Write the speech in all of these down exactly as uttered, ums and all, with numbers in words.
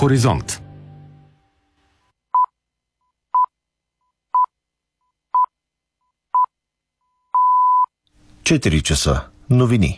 Хоризонт. четири часа. Новини.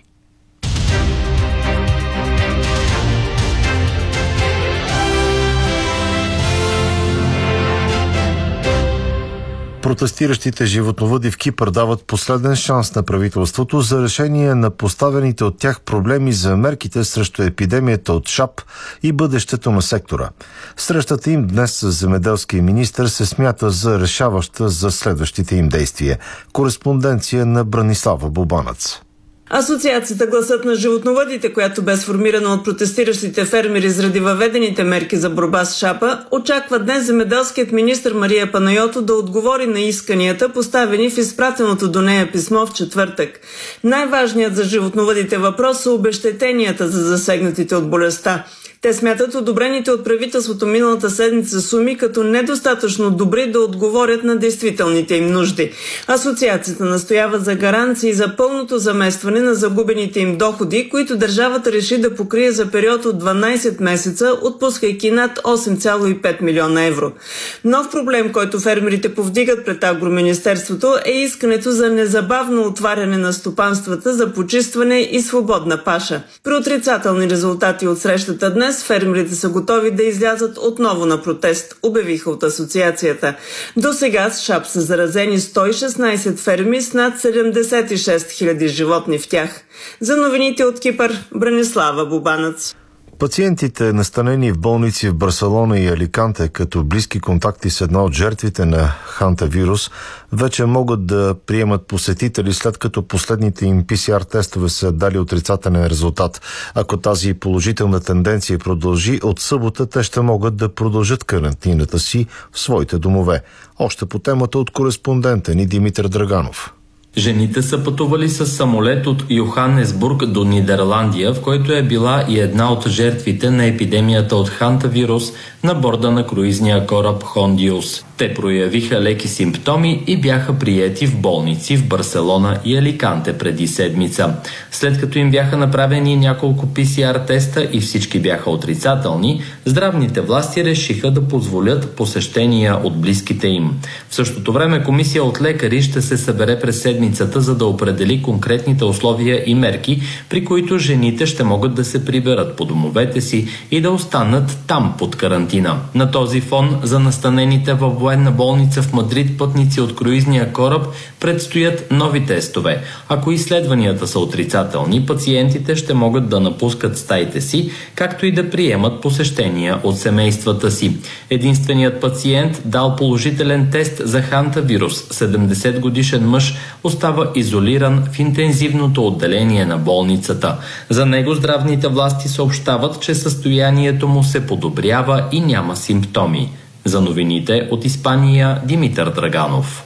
Протестиращите животновъди в Кипър дават последен шанс на правителството за решение на поставените от тях проблеми за мерките срещу епидемията от шап и бъдещето на сектора. Срещата им днес с земеделския министър се смята за решаваща за следващите им действия. Кореспонденция на Бранислава Бубанец. Асоциацията Гласът на животновъдите, която бе сформирана от протестиращите фермери заради въведените мерки за борба с шапа, очаква днес земеделският министър Мария Панайотова да отговори на исканията, поставени в изпратеното до нея писмо в четвъртък. Най-важният за животновъдите въпрос са обезщетенията за засегнатите от болестта. Те смятат одобрените от правителството миналата седмица суми като недостатъчно добри да отговорят на действителните им нужди. Асоциацията настоява за гаранции за пълното заместване на загубените им доходи, които държавата реши да покрие за период от дванайсет месеца, отпускайки над осем цяло и пет милиона евро. Нов проблем, който фермерите повдигат пред Агроминистерството, е искането за незабавно отваряне на стопанствата за почистване и свободна паша. При отрицателни резултати от срещата днес фермерите са готови да излязат отново на протест, обявиха от асоциацията. До сега с шап са заразени сто и шестнайсет ферми с над седемдесет и шест хиляди животни в тях. За новините от Кипър, Бранислава Бубанец. Пациентите, настанени в болници в Барселона и Аликанте като близки контакти с една от жертвите на хантавирус, вече могат да приемат посетители, след като последните им пи си ар тестове са дали отрицателен резултат. Ако тази положителна тенденция продължи, от събота те ще могат да продължат карантината си в своите домове. Още по темата от кореспондента ни Димитър Драганов. Жените са пътували с самолет от Йоханесбург до Нидерландия, в който е била и една от жертвите на епидемията от хантавирус на борда на круизния кораб Хондиус. Те проявиха леки симптоми и бяха приети в болници в Барселона и Аликанте преди седмица. След като им бяха направени няколко пи си ар теста и всички бяха отрицателни, здравните власти решиха да позволят посещения от близките им. В същото време комисия от лекари ще се събере през седмицата, за да определи конкретните условия и мерки, при които жените ще могат да се приберат по домовете си и да останат там под карантина. На този фон за настанените във военна болница в Мадрид пътници от круизния кораб предстоят нови тестове. Ако изследванията са отрицателни, пациентите ще могат да напускат стаите си, както и да приемат посещения от семействата си. Единственият пациент, дал положителен тест за хантавирус, седемдесет годишен мъж, остава изолиран в интензивното отделение на болницата. За него здравните власти съобщават, че състоянието му се подобрява и няма симптоми. За новините от Испания, Димитър Драганов.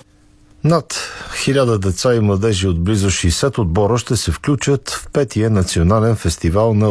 Над хиляда деца и младежи от близо шейсет отбора ще се включат в петия национален фестивал на